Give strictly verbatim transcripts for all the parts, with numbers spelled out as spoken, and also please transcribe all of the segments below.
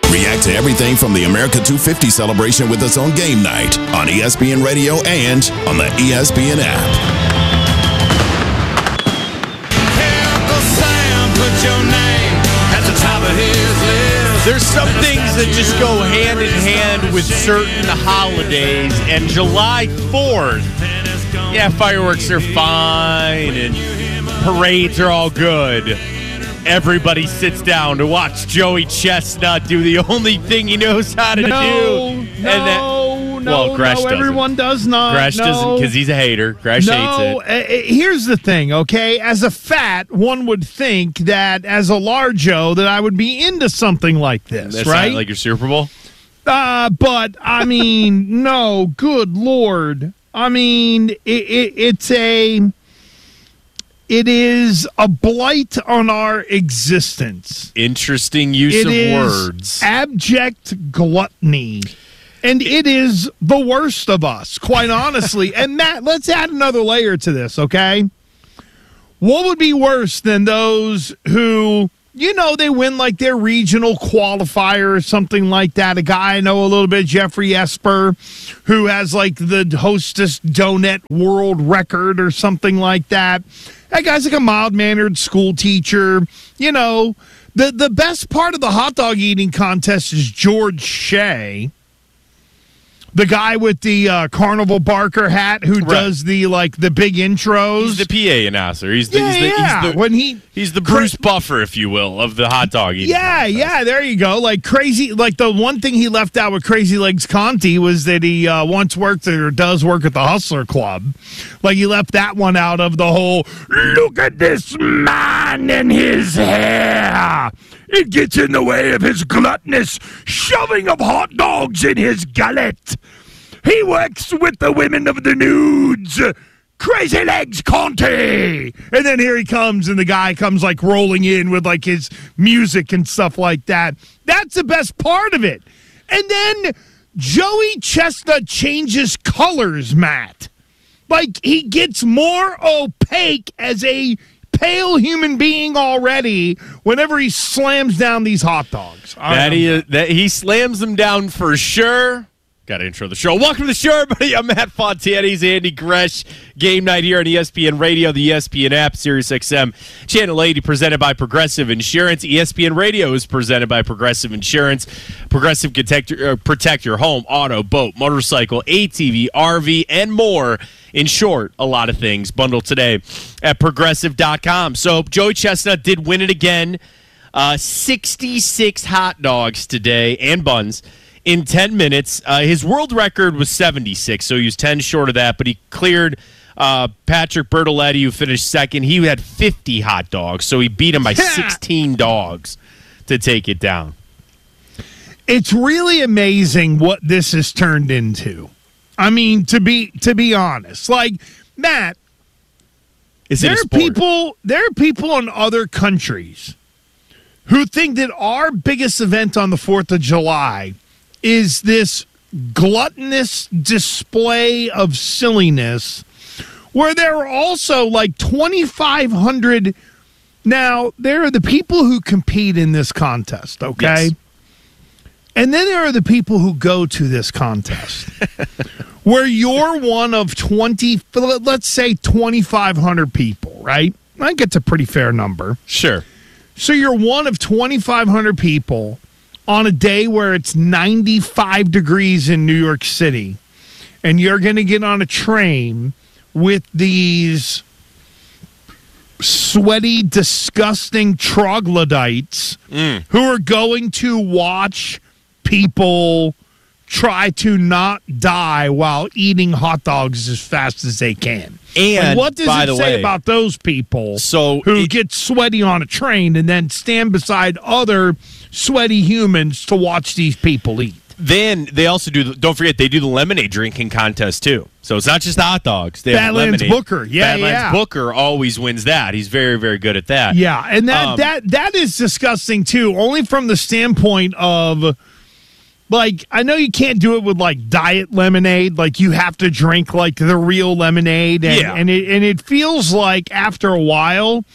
React to everything from the America two fifty celebration with us on game night on E S P N Radio and on the E S P N app. Uncle Sam put your name at the top of his list. There's some things that just go hand in hand with certain holidays, and July fourth, yeah, fireworks are fine, and parades are all good. Everybody sits down to watch Joey Chestnut do the only thing he knows how to no, do. No, and that, no, well, Gresh no, doesn't. everyone does not. Gresh no. doesn't because he's a hater. Gresh no, hates it. Uh, here's the thing, okay? As a fat, one would think that as a large-o that I would be into something like this, That's right? not like your Super Bowl? Uh, but, I mean, no, good Lord. I mean, it, it, it's a... It is a blight on our existence. Interesting use It of is words. Abject gluttony. And it is the worst of us, quite honestly. And Matt, let's add another layer to this, okay? What would be worse than those who, you know, they win like their regional qualifier or something like that? A guy I know a little bit, Jeffrey Esper, who has like the Hostess Donut world record or something like that. That guy's like a mild-mannered school teacher. You know, the, the best part of the hot dog eating contest is George Shea, the guy with the uh, Carnival Barker hat who right. does the like the big intros. He's the P A announcer. He's the, yeah, he's the, yeah. He's the, when he he's the Bruce Buffer, if you will, of the hot dog eating. Yeah, contest. yeah. There you go. Like crazy. Like the one thing he left out with Crazy Legs Conti was that he uh, once worked or does work at the Hustler Club. Like he left that one out of the whole. Look at this man and his hair. It gets in the way of his gluttonous shoving of hot dogs in his gullet. He works with the women of the nudes. Crazy Legs Conti. And then here he comes, and the guy comes like rolling in with like his music and stuff like that. That's the best part of it. And then Joey Chestnut changes colors, Matt. Like he gets more opaque as a pale human being already whenever he slams down these hot dogs. That he, that he slams them down for sure. Got to intro the show. Welcome to the show, everybody. I'm Matt Fontana. He's Andy Gresh. Game night here on E S P N Radio, the E S P N app, Sirius X M, Channel eighty, presented by Progressive Insurance. E S P N Radio is presented by Progressive Insurance. Progressive can protect your, uh, protect your home, auto, boat, motorcycle, A T V, R V, and more. In short, a lot of things. Bundle today at Progressive dot com. So Joey Chestnut did win it again. Uh, sixty-six hot dogs today and buns in ten minutes. Uh, his world record was seventy-six, so he was ten short of that, but he cleared uh, Patrick Bertoletti, who finished second. He had fifty hot dogs, so he beat him by sixteen dogs to take it down. It's really amazing what this has turned into. I mean, to be to be honest, like Matt, Is there it a are sport? people there are people in other countries who think that our biggest event on the fourth of July is this gluttonous display of silliness, where there are also like twenty-five hundred. Now, there are the people who compete in this contest, okay? Yes. And then there are the people who go to this contest, where you're one of twenty, let's say twenty-five hundred people, right? I think it's a pretty fair number. Sure. So you're one of twenty-five hundred people on a day where it's ninety-five degrees in New York City, and you're going to get on a train with these sweaty, disgusting troglodytes Mm. who are going to watch people try to not die while eating hot dogs as fast as they can. And like, what does by it the say way, about those people so who it, get sweaty on a train and then stand beside other sweaty humans to watch these people eat? Then they also do, the, don't forget, they do the lemonade drinking contest, too. So it's not just hot dogs. They have Badlands lemonade. Booker. Yeah, Badlands yeah. Booker always wins that. He's very, very good at that. Yeah, and that, Um, that that is disgusting, too, only from the standpoint of, like, I know you can't do it with, like, diet lemonade. Like, you have to drink, like, the real lemonade. And, Yeah. and, it, and it feels like, after a while,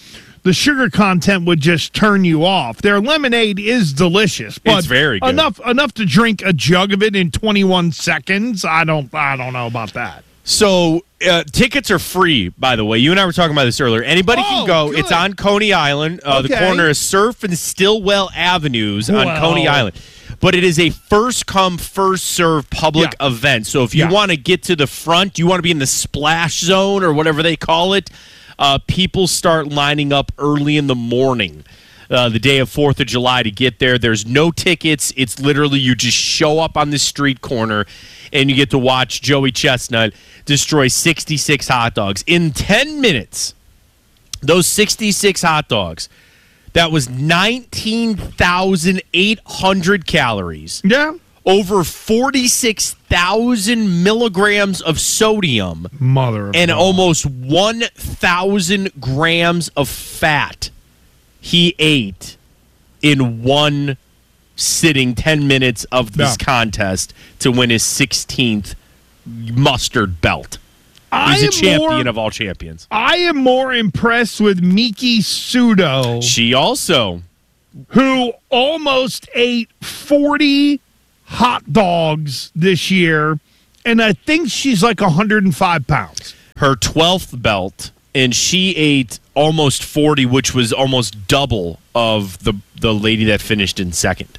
the sugar content would just turn you off. Their lemonade is delicious, but It's very good. enough enough to drink a jug of it in twenty-one seconds. I don't I don't know about that. So uh, tickets are free, by the way. You and I were talking about this earlier. Anybody Oh, can go. good. It's on Coney Island, uh, the Okay. corner of Surf and Stillwell Avenues on Wow. Coney Island. But it is a first come, first serve public Yeah. event. So if you Yeah. want to get to the front, you want to be in the splash zone or whatever they call it, uh, people start lining up early in the morning. Uh, the day of fourth of July to get there. There's no tickets. It's literally you just show up on the street corner and you get to watch Joey Chestnut destroy sixty-six hot dogs. In ten minutes, those sixty-six hot dogs, that was nineteen thousand eight hundred calories, Yeah. over forty-six thousand milligrams of sodium, Mother of and God. almost one thousand grams of fat he ate in one sitting, ten minutes of this Yeah. contest to win his sixteenth mustard belt. I He's a am champion more, of all champions. I am more impressed with Miki Sudo, She also, who almost ate forty hot dogs this year, and I think she's like one hundred five pounds. her twelfth belt, and she ate almost forty, which was almost double of the the lady that finished in second.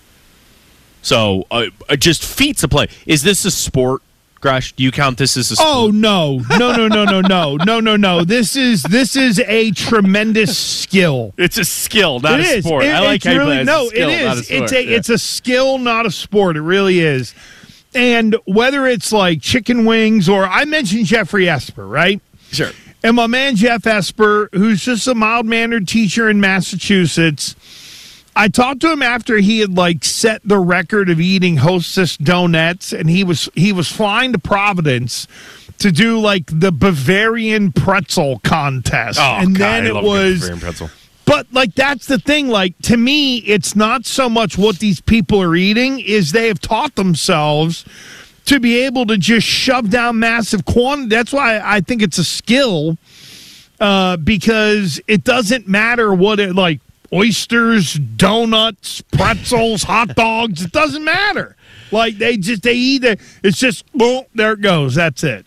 So, uh, uh, just feats of play. Is this a sport, Gresh? Do you count this as a sport? Oh no, no, no, no, no, no, no, no, no! This is this is a tremendous skill. It's a skill, not It a is. sport. It- I like it's how you really play it. no. It's a skill, it not is. sport. It's a Yeah. it's a skill, not a sport. It really is. And whether it's like chicken wings or I mentioned Jeffrey Esper, right? Sure. And my man Jeff Esper, who's just a mild mannered teacher in Massachusetts, I talked to him after he had like set the record of eating Hostess donuts, and he was he was flying to Providence to do like the Bavarian pretzel contest, Oh, and God, then I it love a good was. Bavarian pretzel. But like that's the thing. Like to me, it's not so much what these people are eating; is they have taught themselves to be able to just shove down massive quantity. That's why I think it's a skill, uh, because it doesn't matter what it like oysters, donuts, pretzels, hot dogs. It doesn't matter. Like they just they eat it. It's just boom, there it goes. That's it.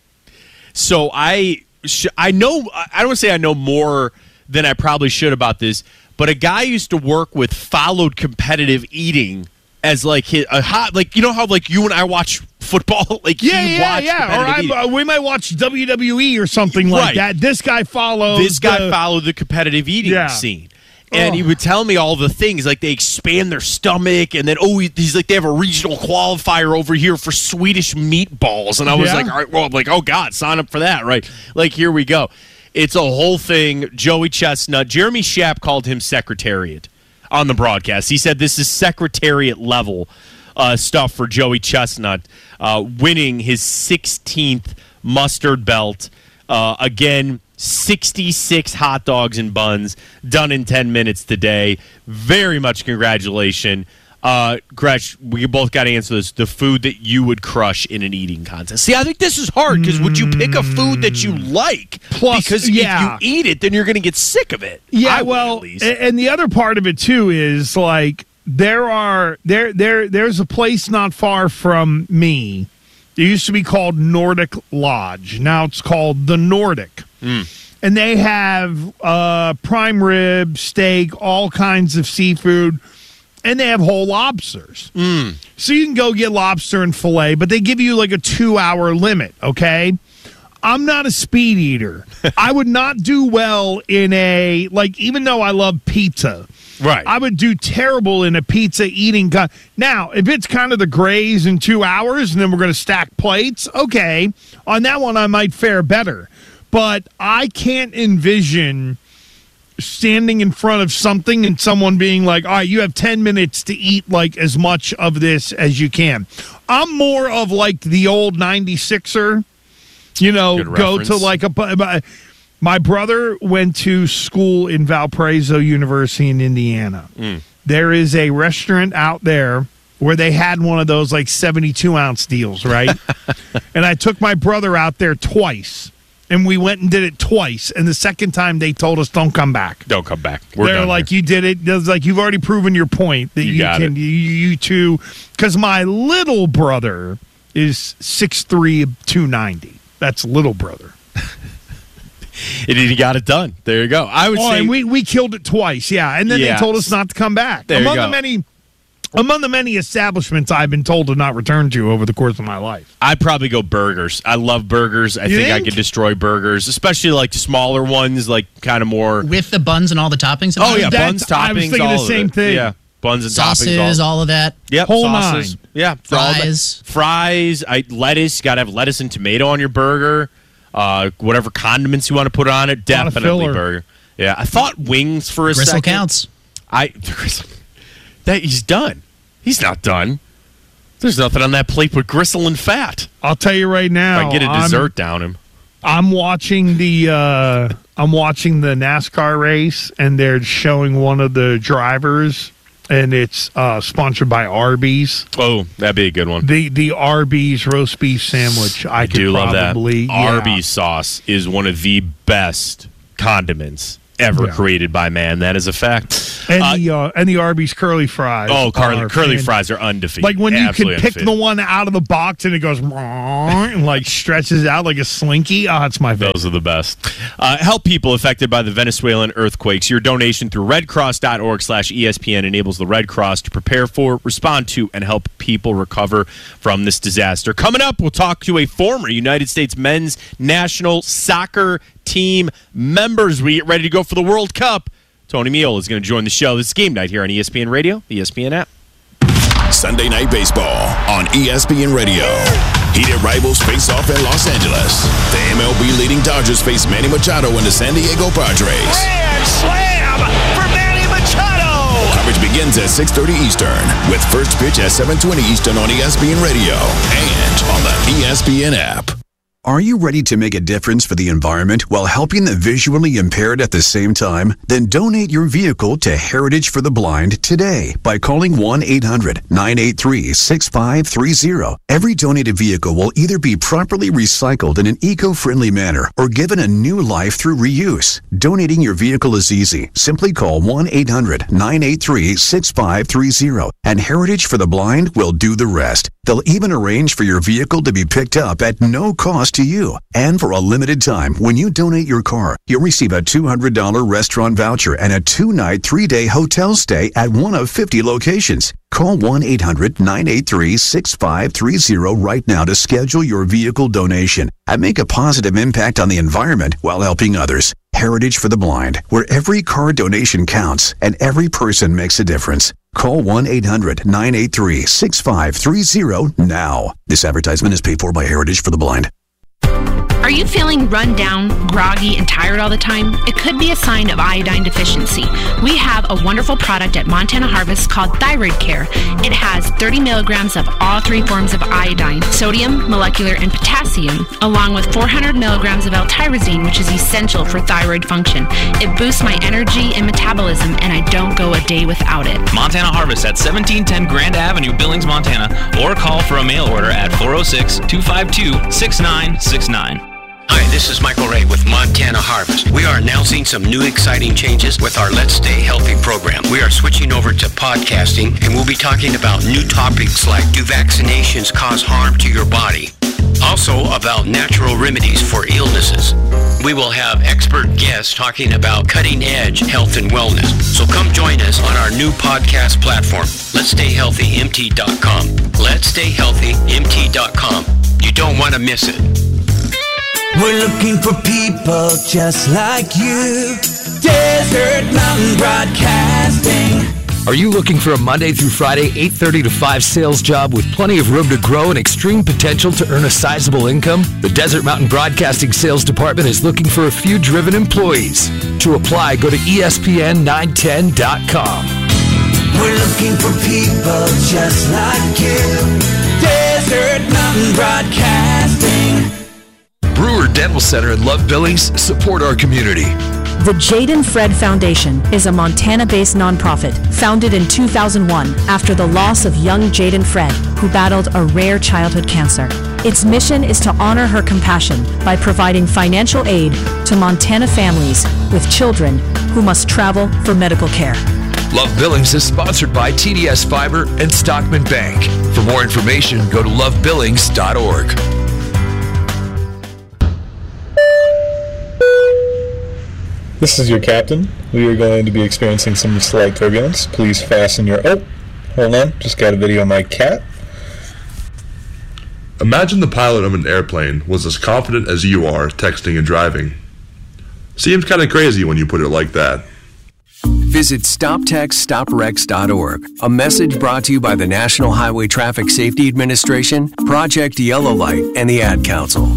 So I, sh- I know. I don't want to say I know more than I probably should about this, but a guy I used to work with followed competitive eating as like his, a hot, like you know how like you and I watch football, like Yeah, he yeah, watched yeah. Or competitive I, eating. uh, we might watch W W E or something like Right. that. This guy follows. This guy the, followed the competitive eating Yeah. scene. And he Oh. would tell me all the things, like they expand their stomach, and then, oh, he- he's like, they have a regional qualifier over here for Swedish meatballs. And I was Yeah. like, all right, well, I'm like, oh, God, sign up for that, right? Like, here we go. It's a whole thing. Joey Chestnut, Jeremy Schaap called him Secretariat on the broadcast. He said this is Secretariat level uh, stuff for Joey Chestnut, uh, winning his sixteenth mustard belt. Uh, again, sixty-six hot dogs and buns done in ten minutes today. Very much congratulations. Uh, Gresh, we both got to answer this. The food that you would crush in an eating contest. See, I think this is hard because would you pick a food that you like? Plus, because yeah. if you eat it, then you're going to get sick of it. Yeah, I would, well, at least. a- and the other part of it too is like there are there there there's a place not far from me. It used to be called Nordic Lodge. Now it's called the Nordic. And they have uh, prime rib, steak, all kinds of seafood, and they have whole lobsters. So you can go get lobster and filet, but they give you like a two-hour limit, okay? I'm not a speed eater. I would not do well in a, like, even though I love pizza, right. I would do terrible in a pizza eating. Co- now, if it's kind of the graze in two hours and then we're going to stack plates, okay. On that one, I might fare better. But I can't envision standing in front of something and someone being like, all right, you have ten minutes to eat like as much of this as you can. I'm more of like the old ninety-sixer, you know, Good go reference. to like a. bu- bu- My brother went to school in Valparaiso University in Indiana. Mm. There is a restaurant out there where they had one of those like seventy-two ounce deals, right? And I took my brother out there twice. And we went and did it twice. And the second time, they told us, don't come back. Don't come back. We're They're done like, here. you did it. It's like, you've already proven your point that You you, got can, it. you, you two, because my little brother is six three, two ninety. That's little brother. And he got it done. There you go. I would Oh, say and we, we killed it twice, yeah. And then Yeah. they told us not to come back. There you among go. the many among the many establishments I've been told to not return to over the course of my life. I'd probably go burgers. I love burgers. I You think, I think? could destroy burgers, especially like smaller ones, like kind of more. With the buns and all the toppings? Oh yeah, That's- buns, toppings. I was thinking all the of same it. thing. Yeah, buns and Sauces, toppings. all of that. Yep, Whole sauces. nine. Yeah, all that. Fries. Fries. I lettuce. Got to have lettuce and tomato on your burger. Uh, whatever condiments you want to put on it, Lot of definitely filler. burger. Yeah, I thought wings for a Gristle second. counts. I that he's done. He's not done. There's nothing on that plate but gristle and fat. I'll tell you right now. If I get a I'm- dessert down him. I'm watching the uh, I'm watching the NASCAR race, and they're showing one of the drivers, and it's uh, sponsored by Arby's. Oh, that'd be a good one. The the Arby's roast beef sandwich. I, I could do love that. probably, yeah. Arby's sauce is one of the best condiments ever Yeah. created by man. That is a fact. and Uh, the uh, and the Arby's curly fries. oh, curly, are curly fan- fries are undefeated. Like when you Absolutely can pick the undefeated. one out of the box and it goes and like stretches out like a slinky. Oh, it's my favorite. Those are the best. Uh, help people affected by the Venezuelan earthquakes. Your donation through redcross.org slash ESPN enables the Red Cross to prepare for, respond to, and help people recover from this disaster. Coming up, we'll talk to a former United States men's national soccer team members. We get ready to go for the World Cup. Tony Meola is going to join the show. This is Game Night here on E S P N Radio, the E S P N app. Sunday Night Baseball on E S P N Radio. Heated rivals face off in Los Angeles. The M L B leading Dodgers face Manny Machado and the San Diego Padres. Grand slam for Manny Machado. Coverage begins at six thirty Eastern with first pitch at seven twenty Eastern on E S P N Radio and on the E S P N app. Are you ready to make a difference for the environment while helping the visually impaired at the same time? Then donate your vehicle to Heritage for the Blind today by calling one eight hundred nine eight three six five three zero. Every donated vehicle will either be properly recycled in an eco-friendly manner or given a new life through reuse. Donating your vehicle is easy. Simply call one eight hundred nine eight three six five three zero and Heritage for the Blind will do the rest. They'll even arrange for your vehicle to be picked up at no cost to you. And for a limited time, when you donate your car, you'll receive a two hundred dollars restaurant voucher and a two-night, three-day hotel stay at one of fifty locations. Call one eight hundred nine eight three six five three zero right now to schedule your vehicle donation and make a positive impact on the environment while helping others. Heritage for the Blind, where every car donation counts and every person makes a difference. Call one eight hundred nine eight three six five three zero now. This advertisement is paid for by Heritage for the Blind. Are you feeling run down, groggy, and tired all the time? It could be a sign of iodine deficiency. We have a wonderful product at Montana Harvest called Thyroid Care. It has thirty milligrams of all three forms of iodine, sodium, molecular, and potassium, along with four hundred milligrams of L-tyrosine, which is essential for thyroid function. It boosts my energy and metabolism, and I don't go a day without it. Montana Harvest at seventeen ten Grand Avenue, Billings, Montana, or call for a mail order at four oh six, two five two, six nine six nine. Hi, this is Michael Ray with Montana Harvest. We are announcing some new exciting changes with our Let's Stay Healthy program. We are switching over to podcasting, and we'll be talking about new topics like, do vaccinations cause harm to your body? Also about natural remedies for illnesses. We will have expert guests talking about cutting-edge health and wellness. So come join us on our new podcast platform, Let's Stay Healthy M T dot com. Let's Stay Healthy M T dot com. You don't want to miss it. We're looking for people just like you. Desert Mountain Broadcasting. Are you looking for a Monday through Friday, eight thirty to five sales job with plenty of room to grow and extreme potential to earn a sizable income? The Desert Mountain Broadcasting Sales Department is looking for a few driven employees. To apply, go to E S P N nine ten dot com. We're looking for people just like you. Desert Mountain Broadcasting. Brewer Dental Center in Love Billings support our community. The Jaden Fred Foundation is a Montana-based nonprofit founded in two thousand one after the loss of young Jaden Fred, who battled a rare childhood cancer. Its mission is to honor her compassion by providing financial aid to Montana families with children who must travel for medical care. Love Billings is sponsored by T D S Fiber and Stockman Bank. For more information, go to love billings dot org. This is your captain. We are going to be experiencing some slight turbulence. Please fasten your... Oh, hold on. Just got a video of my cat. Imagine the pilot of an airplane was as confident as you are texting and driving. Seems kind of crazy when you put it like that. Visit stop text stop wrecks dot org. A message brought to you by the National Highway Traffic Safety Administration, Project Yellow Light, and the Ad Council.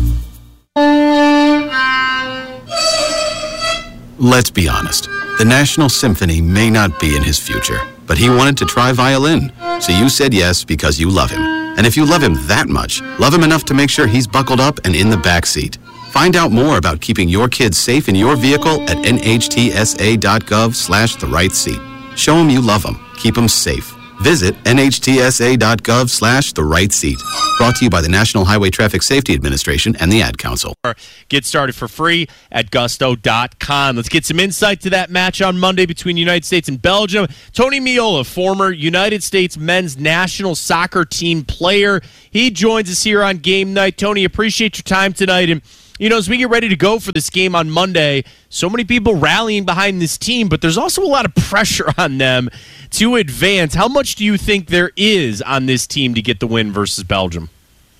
Let's be honest. The National Symphony may not be in his future, but he wanted to try violin. So you said yes because you love him. And if you love him that much, love him enough to make sure he's buckled up and in the back seat. Find out more about keeping your kids safe in your vehicle at N H T S A dot gov slash the right seat. Show them you love them. Keep them safe. Visit N H T S A dot gov slash the right seat. Brought to you by the National Highway Traffic Safety Administration and the Ad Council. Get started for free at gusto dot com. Let's get some insight to that match on Monday between the United States and Belgium. Tony Meola, former United States men's national soccer team player. He joins us here on game night. Tony, appreciate your time tonight. And you know, as we get ready to go for this game on Monday, so many people rallying behind this team, but there's also a lot of pressure on them to advance. How much do you think there is on this team to get the win versus Belgium?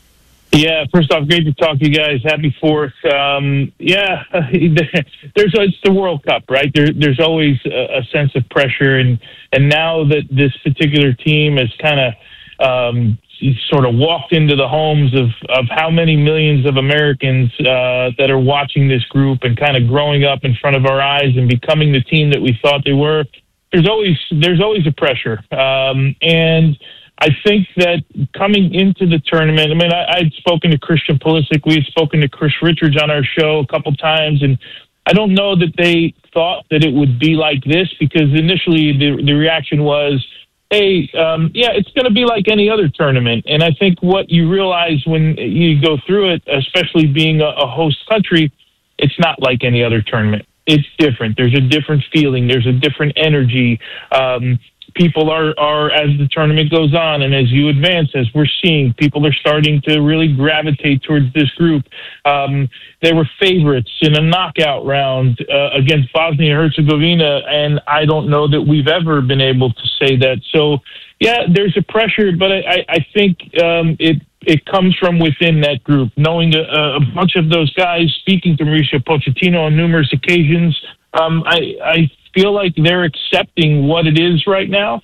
Yeah, first off, great to talk to you guys. Happy Fourth. Um, yeah, there's it's the World Cup, right? There, there's always a, a sense of pressure, and and now that this particular team is kind of um, sort of walked into the homes of, of how many millions of Americans uh, that are watching this group and kind of growing up in front of our eyes and becoming the team that we thought they were. There's always there's always a pressure, um, and I think that coming into the tournament, I mean, I, I'd spoken to Christian Pulisic, we had spoken to Chris Richards on our show a couple times, and I don't know that they thought that it would be like this, because initially the, the reaction was, hey, um, yeah, it's going to be like any other tournament. And I think what you realize when you go through it, especially being a, a host country, it's not like any other tournament. It's different. There's a different feeling. There's a different energy. Um, people are, are, as the tournament goes on and as you advance, as we're seeing, people are starting to really gravitate towards this group. Um, they were favorites in a knockout round uh, against Bosnia-Herzegovina, and I don't know that we've ever been able to say that. So, yeah, there's a pressure, but I, I think um, it it comes from within that group, knowing a, a bunch of those guys, speaking to Mauricio Pochettino on numerous occasions. Um, I, I feel like they're accepting what it is right now,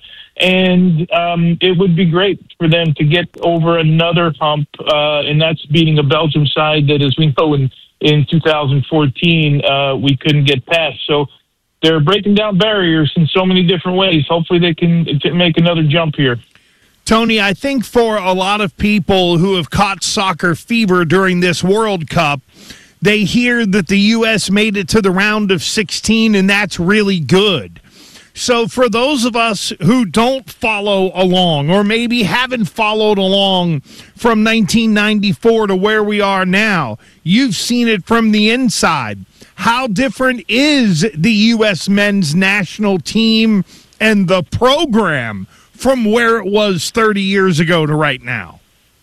and um, it would be great for them to get over another hump, uh, and that's beating a Belgium side that, as we know, in, in two thousand fourteen, uh, we couldn't get past. So they're breaking down barriers in so many different ways. Hopefully they can t- make another jump here. Tony, I think for a lot of people who have caught soccer fever during this World Cup, they hear that the U S made it to the round of sixteen, and that's really good. So for those of us who don't follow along, or maybe haven't followed along from nineteen ninety-four to where we are now, you've seen it from the inside. How different is the U S men's national team and the program from where it was thirty years ago to right now?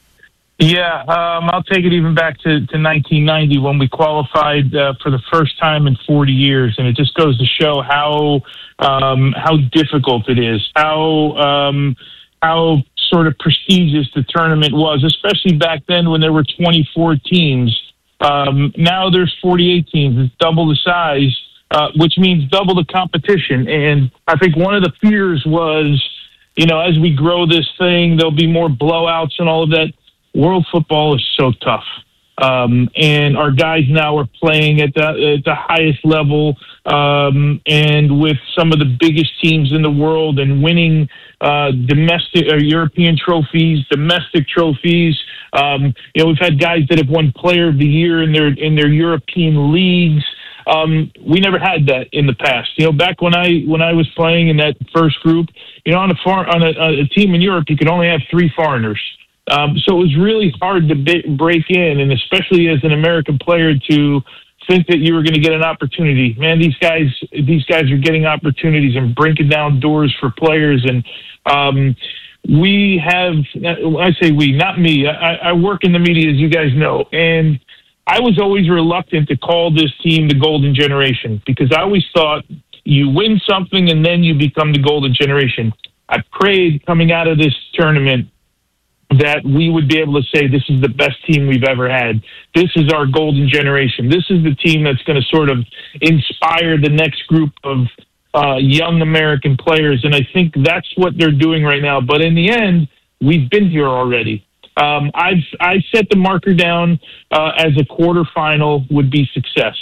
Yeah, um, I'll take it even back to, to nineteen ninety when we qualified uh, for the first time in forty years, and it just goes to show how um, how difficult it is, how um, how sort of prestigious the tournament was, especially back then when there were twenty-four teams. Um, now there's forty-eight teams; it's double the size, uh, which means double the competition. And I think one of the fears was, you know, as we grow this thing, there'll be more blowouts and all of that. World football is so tough. Um, and our guys now are playing at the, at the highest level um, and with some of the biggest teams in the world and winning uh, domestic or European trophies, domestic trophies. Um, you know, we've had guys that have won Player of the Year in their in their European leagues. Um, we never had that in the past. You know, back when I when I was playing in that first group, you know, on a far on a, a team in Europe, you could only have three foreigners. Um, so it was really hard to b- break in, and especially as an American player to think that you were going to get an opportunity. Man, these guys, these guys are getting opportunities and breaking down doors for players. And um, we have, I say we, not me. I, I work in the media, as you guys know, and I was always reluctant to call this team the golden generation because I always thought you win something and then you become the golden generation. I prayed coming out of this tournament that we would be able to say this is the best team we've ever had. This is our golden generation. This is the team that's going to sort of inspire the next group of uh, young American players, and I think that's what they're doing right now. But in the end, we've been here already. Um, I've I set the marker down uh, as a quarterfinal would be success,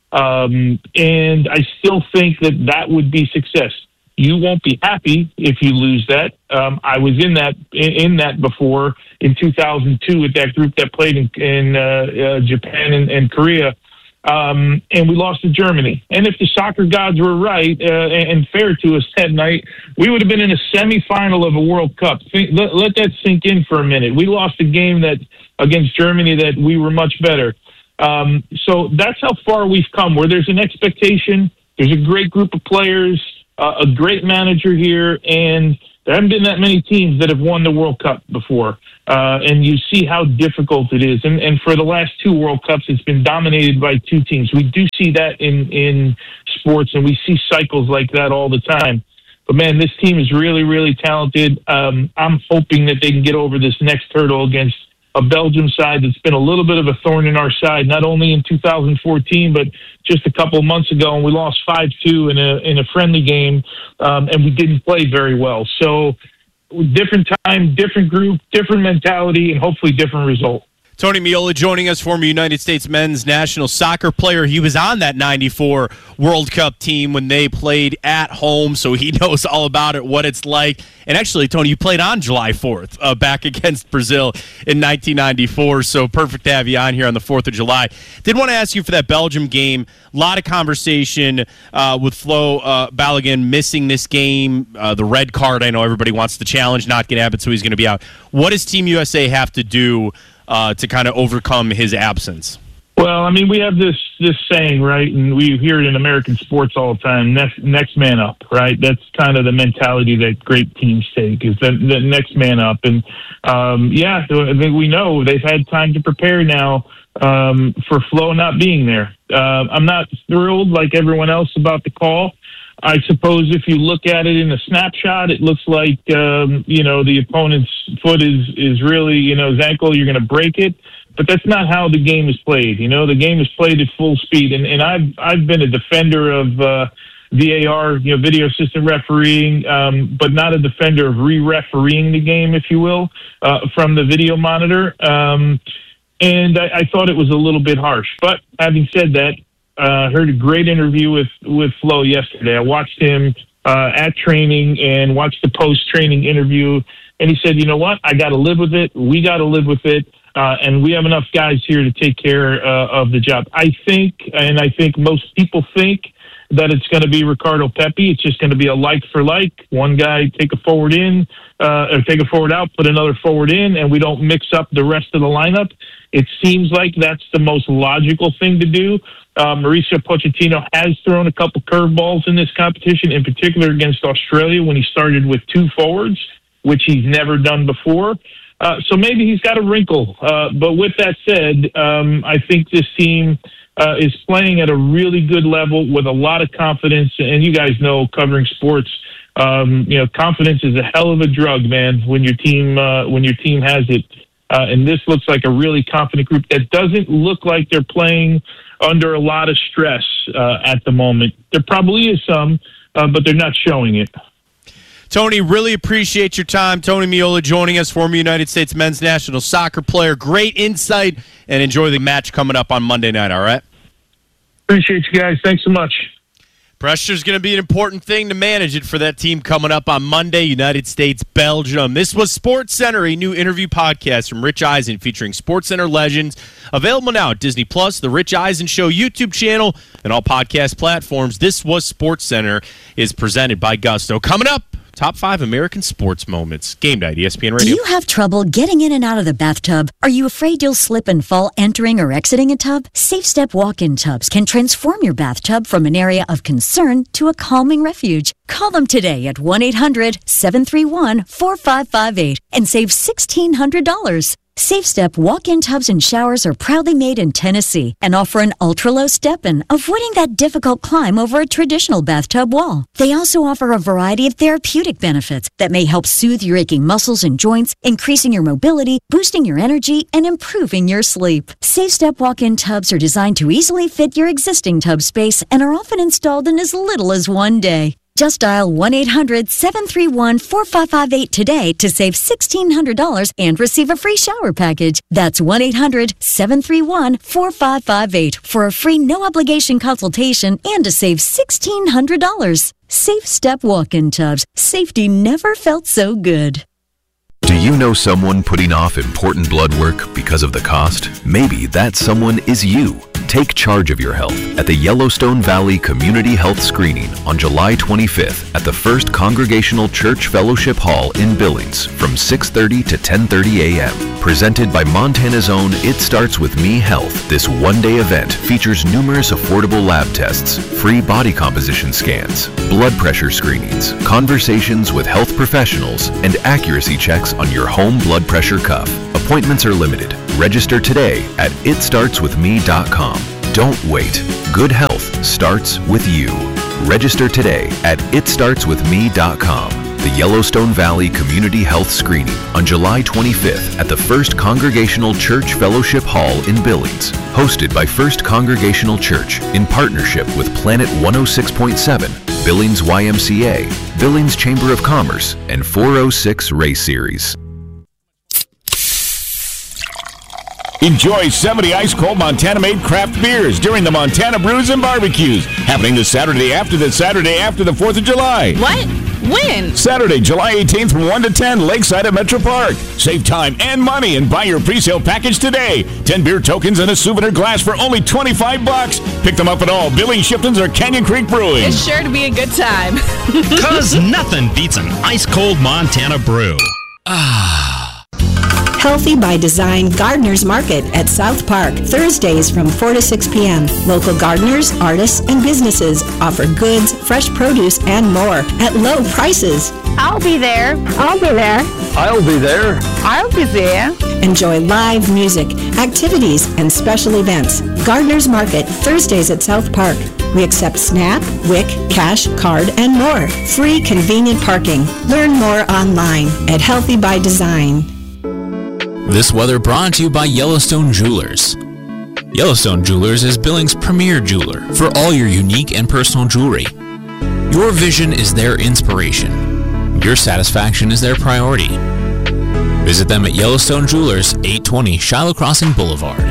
um, and I still think that that would be success. You won't be happy if you lose that. Um, I was in that in, in that before in two thousand two with that group that played in, in uh, uh, Japan and, and Korea, um, and we lost to Germany. And if the soccer gods were right uh, and, and fair to us that night, we would have been in a semifinal of a World Cup. Think, let, let that sink in for a minute. We lost a game that against Germany that we were much better. Um, so that's how far we've come. Where there's an expectation, there's a great group of players. Uh, a great manager here, and there haven't been that many teams that have won the World Cup before. Uh, and you see how difficult it is. And, and for the last two World Cups, it's been dominated by two teams. We do see that in, in sports, and we see cycles like that all the time. But, man, this team is really, really talented. Um, I'm hoping that they can get over this next hurdle against a Belgium side that's been a little bit of a thorn in our side, not only in two thousand fourteen, but just a couple of months ago, and we lost five two in a in a friendly game, um, and we didn't play very well. So different time, different group, different mentality, and hopefully different result. Tony Meola joining us, former United States men's national soccer player. He was on that ninety-four World Cup team when they played at home, so he knows all about it, what it's like. And actually, Tony, you played on July fourth uh, back against Brazil in nineteen ninety-four, so perfect to have you on here on the fourth of July. Did want to ask you for that Belgium game. A lot of conversation uh, with Flo uh, Balogun missing this game. Uh, the red card, I know everybody wants the challenge, not going to happen, so he's going to be out. What does Team U S A have to do Uh, to kind of overcome his absence? Well, I mean, we have this this saying, right, and we hear it in American sports all the time, next, next man up, right? That's kind of the mentality that great teams take, is the, the next man up. And, um, yeah, I think we know they've had time to prepare now um, for Flo not being there. Uh, I'm not thrilled like everyone else about the call. I suppose if you look at it in a snapshot, it looks like, um, you know, the opponent's foot is, is really, you know, his ankle, you're going to break it. But that's not how the game is played. You know, the game is played at full speed. And, and I've, I've been a defender of uh, V A R, you know, video assistant refereeing, um, but not a defender of re-refereeing the game, if you will, uh, from the video monitor. Um, and I, I thought it was a little bit harsh. But having said that, Uh, heard a great interview with, with Flo yesterday. I watched him uh, at training and watched the post-training interview, and he said, you know what, I got to live with it. We got to live with it, uh, and we have enough guys here to take care uh, of the job. I think, and I think most people think, that it's going to be Ricardo Pepi. It's just going to be a like for like. One guy take a forward in, uh, or take a forward out, put another forward in, and we don't mix up the rest of the lineup. It seems like that's the most logical thing to do. Uh, Mauricio Pochettino has thrown a couple curveballs in this competition, in particular against Australia when he started with two forwards, which he's never done before. Uh, so maybe he's got a wrinkle. Uh, but with that said, um, I think this team uh, is playing at a really good level with a lot of confidence. And you guys know, covering sports, um, you know, confidence is a hell of a drug, man, when your team uh, when your team has it. Uh, and this looks like a really confident group that doesn't look like they're playing under a lot of stress uh, at the moment. There probably is some, uh, but they're not showing it. Tony, really appreciate your time. Tony Meola joining us, former United States men's national soccer player. Great insight, and enjoy the match coming up on Monday night, all right? Appreciate you guys. Thanks so much. Pressure's going to be an important thing to manage it for that team coming up on Monday, United States, Belgium. This was SportsCenter, a new interview podcast from Rich Eisen featuring SportsCenter legends. Available now at Disney Plus, The Rich Eisen Show YouTube channel, and all podcast platforms. This was SportsCenter is presented by Gusto. Coming up, Top five American sports moments. Game night, E S P N Do Radio. you have trouble getting in and out of the bathtub? Are you afraid you'll slip and fall entering or exiting a tub? Safe Step walk-in tubs can transform your bathtub from an area of concern to a calming refuge. Call them today at one eight hundred seven three one four five five eight and save sixteen hundred dollars. Safe Step walk-in tubs and showers are proudly made in Tennessee and offer an ultra-low step-in, avoiding that difficult climb over a traditional bathtub wall. They also offer a variety of therapeutic benefits that may help soothe your aching muscles and joints, increasing your mobility, boosting your energy, and improving your sleep. Safe Step walk-in tubs are designed to easily fit your existing tub space and are often installed in as little as one day. Just dial one eight hundred seven three one four five five eight today to save sixteen hundred dollars and receive a free shower package. That's one eight hundred seven three one four five five eight for a free no-obligation consultation and to save sixteen hundred dollars. Safe Step walk-in tubs. Safety never felt so good. Do you know someone putting off important blood work because of the cost? Maybe that someone is you. Take charge of your health at the Yellowstone Valley Community Health Screening on July twenty-fifth at the First Congregational Church Fellowship Hall in Billings from six thirty to ten thirty a.m. Presented by Montana's own It Starts With Me Health, this one-day event features numerous affordable lab tests, free body composition scans, blood pressure screenings, conversations with health professionals, and accuracy checks on your home blood pressure cuff. Appointments are limited. Register today at it starts with me dot com. Don't wait. Good health starts with you. Register today at it starts with me dot com. The Yellowstone Valley Community Health Screening on July twenty-fifth at the First Congregational Church Fellowship Hall in Billings. Hosted by First Congregational Church in partnership with Planet one oh six point seven, Billings Y M C A, Billings Chamber of Commerce, and four oh six Race Series. Enjoy seventy ice-cold Montana-made craft beers during the Montana Brews and Barbecues, happening the Saturday after the Saturday after the fourth of July. What? When? Saturday, July eighteenth from one to ten, Lakeside at Metro Park. Save time and money and buy your pre-sale package today. ten beer tokens and a souvenir glass for only twenty-five bucks. Pick them up at all Billings, Shipton's, or Canyon Creek Brewing. It's sure to be a good time. Cause nothing beats an ice-cold Montana brew. Ah. Healthy by Design Gardeners Market at South Park, Thursdays from four to six p.m. Local gardeners, artists, and businesses offer goods, fresh produce, and more at low prices. I'll be there. I'll be there. I'll be there. I'll be there. Enjoy live music, activities, and special events. Gardeners Market, Thursdays at South Park. We accept SNAP, W I C, cash, card, and more. Free convenient parking. Learn more online at Healthy by Design. This weather brought to you by Yellowstone Jewelers. Yellowstone Jewelers is Billings' premier jeweler for all your unique and personal jewelry. Your vision is their inspiration. Your satisfaction is their priority. Visit them at Yellowstone Jewelers, eight twenty Shiloh Crossing Boulevard.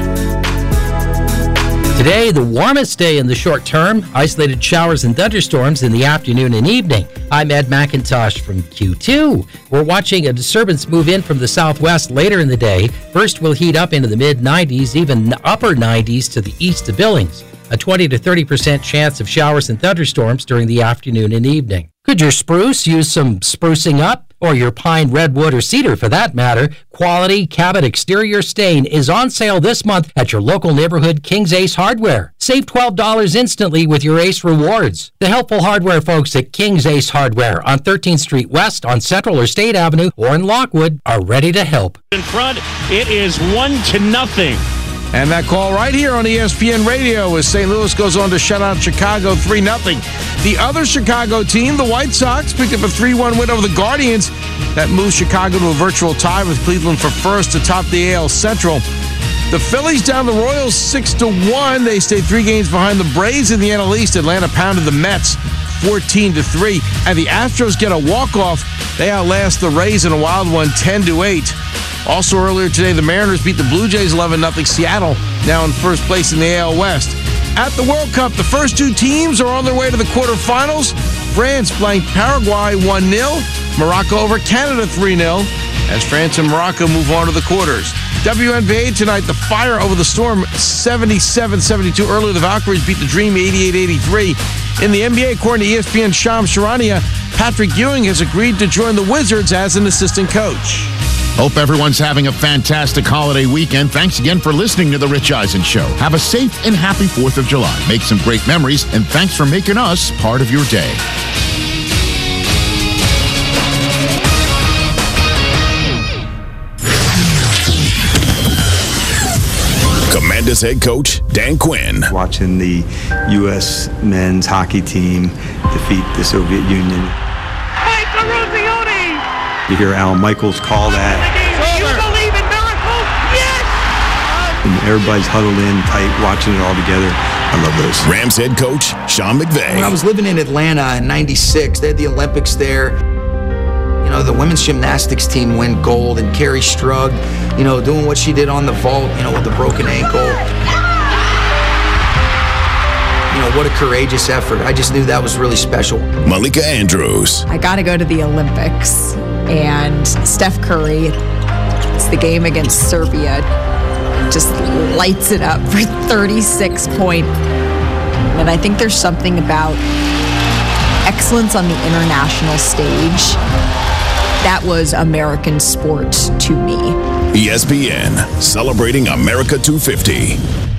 Today, the warmest day in the short term, isolated showers and thunderstorms in the afternoon and evening. I'm Ed McIntosh from Q two. We're watching a disturbance move in from the southwest later in the day. First, we'll heat up into the mid nineties, even upper nineties to the east of Billings. A twenty to thirty percent chance of showers and thunderstorms during the afternoon and evening. Could your spruce use some sprucing up? Or your pine, redwood, or cedar for that matter? Quality Cabot exterior stain is on sale this month at your local neighborhood King's Ace Hardware. Save twelve dollars instantly with your Ace Rewards. The helpful hardware folks at King's Ace Hardware on thirteenth Street West, on Central or State Avenue, or in Lockwood are ready to help. In front, it is one to nothing. And that call right here on E S P N Radio as Saint Louis goes on to shut out Chicago three nothing. The other Chicago team, the White Sox, picked up a three one win over the Guardians. That moves Chicago to a virtual tie with Cleveland for first atop the A L Central. The Phillies down the Royals six to one. They stay three games behind the Braves in the N L East. Atlanta pounded the Mets fourteen to three. And the Astros get a walk-off. They outlast the Rays in a wild one ten to eight. Also earlier today, the Mariners beat the Blue Jays eleven nothing. Seattle now in first place in the A L West. At the World Cup, the first two teams are on their way to the quarterfinals. France blanked Paraguay one nil. Morocco over Canada three nil. As France and Morocco move on to the quarters. W N B A tonight, the Fire over the Storm seventy-seven seventy-two. Earlier, the Valkyries beat the Dream eighty-eight eighty-three. In the N B A, according to E S P N's Shams Charania, Patrick Ewing has agreed to join the Wizards as an assistant coach. Hope everyone's having a fantastic holiday weekend. Thanks again for listening to The Rich Eisen Show. Have a safe and happy fourth of July. Make some great memories, and thanks for making us part of your day. Commanders head coach Dan Quinn. Watching the U S men's hockey team defeat the Soviet Union. Mike Eruzione! You hear Al Michaels call that. You believe in miracles? Yes! And everybody's huddled in tight, watching it all together. I love those. Rams head coach Sean McVay. When I was living in Atlanta in ninety-six, they had the Olympics there. You know, the women's gymnastics team win gold, and Carrie Strug, you know, doing what she did on the vault, you know, with the broken ankle. You know, what a courageous effort. I just knew that was really special. Malika Andrews. I got to go to the Olympics, and Steph Curry, it's the game against Serbia, just lights it up for thirty-six point. And I think there's something about excellence on the international stage. That was American sport to me. E S P N, celebrating America two fifty.